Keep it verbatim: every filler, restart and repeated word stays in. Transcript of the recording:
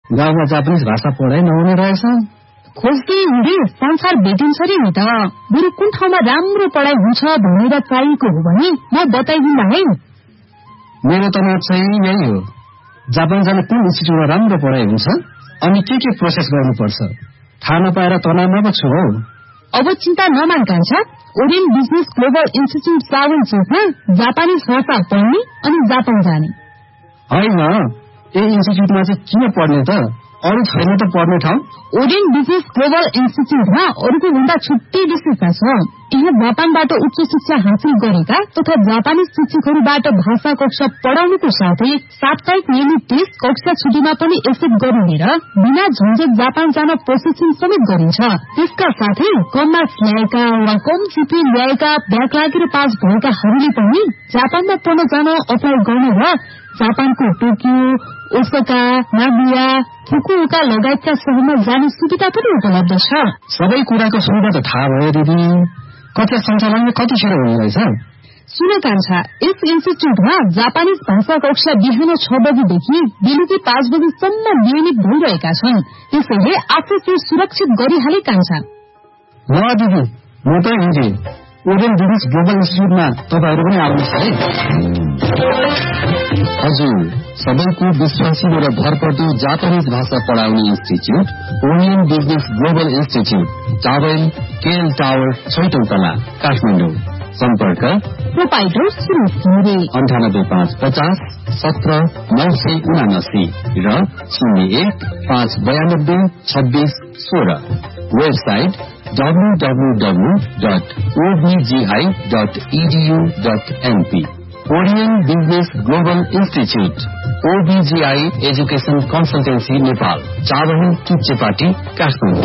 गाउँमा जापानिज भाषा पढाइ नहुने रहेछ। खोज्दै हुँदै संसार भेटिन्छ रे नि त। बरु कुन ठाउँमा राम्रो पढाइ हुन्छ भनेर चाहिएको हो भने म बताइदिन्दा है। मेरो त मत चाहिँ यही हो, जापान जाने कुन इन्स्टिट्युटमा राम्रो पढाइ हुन्छ अनि के के प्रोसेस गर्नुपर्छ थाहा नपाएर तनावमा पो छु हौ। अब चिन्ता नमान कान्छा, ओरियन्ट बिजनेस ग्लोबल इन्स्टिट्युट सावन चोकमा जापानिज भाषा पढ्ने अनि जापान जाने होइन। यही इन्स्टिट्युटमा चाहिँ किन पढ्ने त? अरू छैन त पढ्ने ठाउँ? ओरियन्ट बिजनेस ग्लोबल इन्स्टिट्युटमा अरूको भन्दा छुट्टै विशेषता छ। यहाँ जापानबाट उच्च शिक्षा हासिल गरेका तथा जापानिज शिक्षकहरूबाट भाषा कक्षा पढाउनुको साथै साप्ताहिक नियमित टेस्ट कक्षा छुट्टीमा पनि एक्सेप्ट गरिने र बिना झन्झट जापान जान प्रोसेसिङ समेत गरिन्छ। त्यसका साथै कम मार्क्स ल्याएका वा कम जिपी ल्याएका ब्याक लागेर पास भएकाहरूले पनि जापानमा पढ्न जान अप्लाई गर्ने र जापानको टोकियो, ओसाका, नागोया, फुकुओका लगायतका शहरमा जाने सुविधा पनि उपलब्ध छ। सबै कुराको सुविधा त थाहा भयो दिदी, कक्षा सञ्चालन कतिखेर हुने रहेछ? सुन कान्छा, यस इन्स्टिट्युटमा जापानिज भाषा कक्षा बिहान छ बजेदेखि बेलुकी पाँच बजेसम्म नियमित भइरहेका छन्। त्यसैले आफू त्यो सुरक्षित गरिहाले कान्छा। ल दिदी, म त हिँडे ओरियन्ट बिजनेस ग्लोबल इन्स्टिट्युटमा तपाईँहरू पनि आउनुहोस् है। हजुर, सबैको विश्वासिलो र भरपर्दो जापानिज भाषा पढाउने institute orient business global institute, towel KL tower, छैटौं तला, काठमाडौँ। सम्पर्क प्रोपाइटर सुरेश घिमिरे, अन्ठानब्बे पाँच पचास सत्र नौ सय उनासी र शून्य एक पाँच बयानब्बे छब्बीस सोह्र। Website W W W dot ओबिजीआई dot edu dot NP. Orient business global institute, ओबिजीआई education consultancy Nepal, चावल किच्चेपाटी, काठमाडौँ।